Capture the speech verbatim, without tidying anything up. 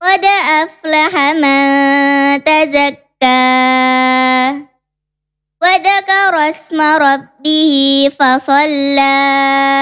قد أفلح من تزكى وذكر اسم ربه فصلى